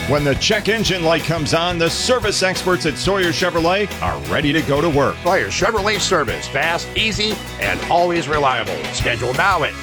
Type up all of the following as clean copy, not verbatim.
When the check engine light comes on, the service experts at Sawyer Chevrolet are ready to go to work. Sawyer Chevrolet service, fast, easy, and always reliable. Schedule now at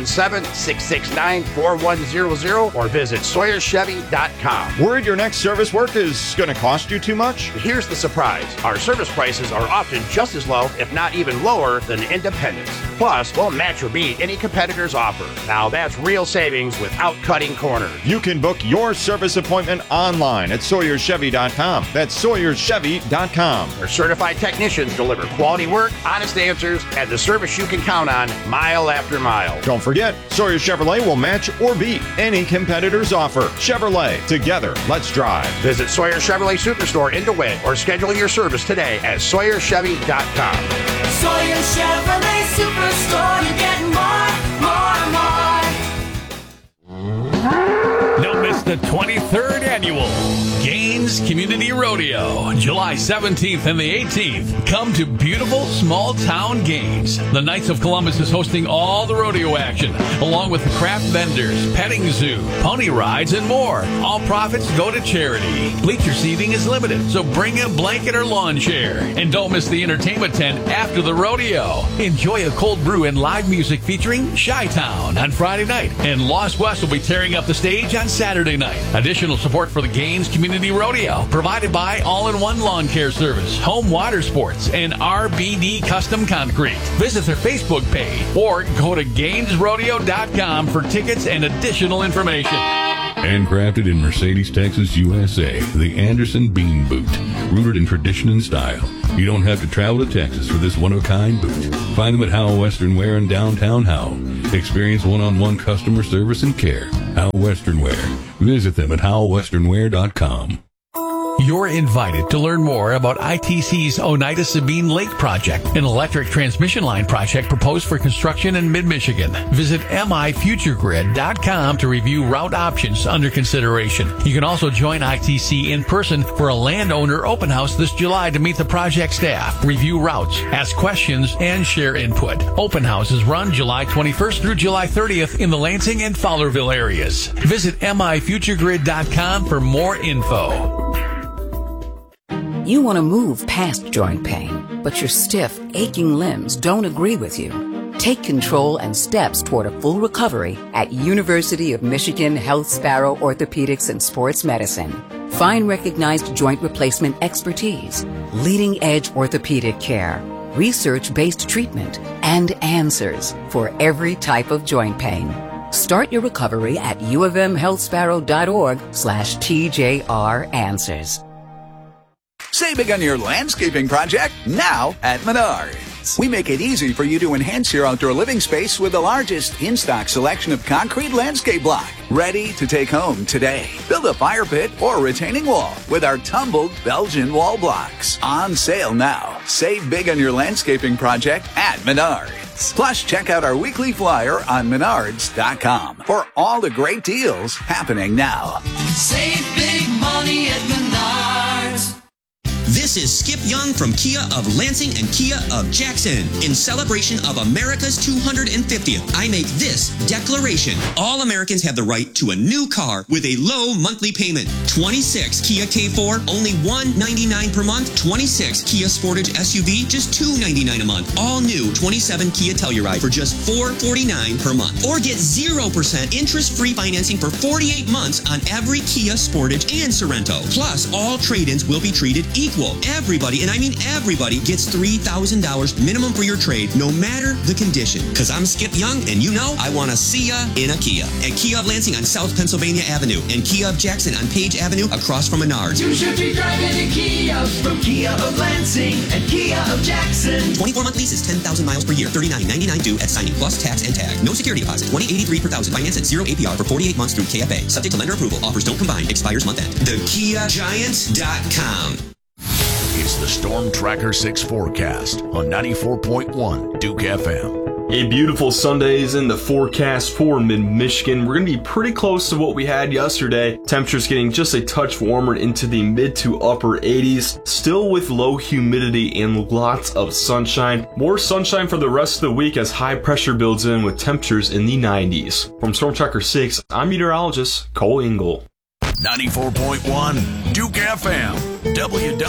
517-669-4100 or visit SawyerChevy.com. Worried your next service work is going to cost you too much? Here's the surprise. Our service prices are often just as low, if not even lower, than independents. Plus, we'll match or beat any competitor's offer. Now that's real savings without cutting corners. You can book your service appointment online at SawyerChevy.com. That's SawyerChevy.com. Our certified technicians deliver quality work, honest answers, and the service you can count on mile after mile. Don't forget, Sawyer Chevrolet will match or beat any competitor's offer. Chevrolet, together, let's drive. Visit Sawyer Chevrolet Superstore in DeWitt or schedule your service today at SawyerChevy.com. Sawyer Chevrolet Superstore, you get more. Don't miss the 23rd annual Gaines Community Rodeo, July 17th and the 18th. Come to beautiful small town Gaines. The Knights of Columbus is hosting all the rodeo action, along with the craft vendors, petting zoo, pony rides, and more. All profits go to charity. Bleacher seating is limited, so bring a blanket or lawn chair. And don't miss the entertainment tent after the rodeo. Enjoy a cold brew and live music featuring Chi-Town on Friday night, and Lost West will be tearing up the stage on Saturday night. Additional support for the Gaines Community Rodeo provided by All-in-One Lawn Care Service, Home Water Sports, and RBD Custom Concrete. Visit their Facebook page or go to GainesRodeo.com for tickets and additional information. Handcrafted in Mercedes, Texas, USA, the Anderson Bean Boot. Rooted in tradition and style. You don't have to travel to Texas for this one-of-a-kind boot. Find them at Howell Western Wear in downtown Howell. Experience one-on-one customer service and care. Howell Western Wear. Visit them at howellwesternwear.com. You're invited to learn more about ITC's Oneida Sabine Lake Project, an electric transmission line project proposed for construction in mid-Michigan. Visit mifuturegrid.com to review route options under consideration. You can also join ITC in person for a landowner open house this July to meet the project staff, review routes, ask questions, and share input. Open houses run July 21st through July 30th in the Lansing and Fowlerville areas. Visit mifuturegrid.com for more info. You want to move past joint pain, but your stiff, aching limbs don't agree with you. Take control and steps toward a full recovery at University of Michigan Health Sparrow Orthopedics and Sports Medicine. Find recognized joint replacement expertise, leading-edge orthopedic care, research-based treatment, and answers for every type of joint pain. Start your recovery at uofmhealthsparrow.org/TJR Answers. Save big on your landscaping project now at Menards. We make it easy for you to enhance your outdoor living space with the largest in-stock selection of concrete landscape block. Ready to take home today. Build a fire pit or retaining wall with our tumbled Belgian wall blocks. On sale now. Save big on your landscaping project at Menards. Plus, check out our weekly flyer on Menards.com for all the great deals happening now. Save big money at Menards. This is Skip Young from Kia of Lansing and Kia of Jackson. In celebration of America's 250th, I make this declaration. All Americans have the right to a new car with a low monthly payment. 26 Kia K4, only $199 per month. 26 Kia Sportage SUV, just $299 a month. All new 27 Kia Telluride for just $449 per month. Or get 0% interest-free financing for 48 months on every Kia Sportage and Sorento. Plus, all trade-ins will be treated equal. Everybody, and I mean everybody, gets $3,000 minimum for your trade, no matter the condition. Because I'm Skip Young, and you know I want to see ya in a Kia. At Kia of Lansing on South Pennsylvania Avenue, and Kia of Jackson on Page Avenue across from Menards. You should be driving a Kia from Kia of Lansing and Kia of Jackson. 24-month lease is 10,000 miles per year, $39.99 due at signing, plus tax and tag. No security deposit, $20.83 per thousand. Finance at 0 APR for 48 months through KFA. Subject to lender approval. Offers don't combine. Expires month end. TheKiaGiant.com. It's the Storm Tracker 6 forecast on 94.1 Duke FM. A beautiful Sunday is in the forecast for mid-Michigan. We're going to be pretty close to what we had yesterday. Temperatures getting just a touch warmer into the mid to upper 80s. Still with low humidity and lots of sunshine. More sunshine for the rest of the week as high pressure builds in with temperatures in the 90s. From Storm Tracker 6, I'm meteorologist Cole Engel. 94.1 Duke FM, WW.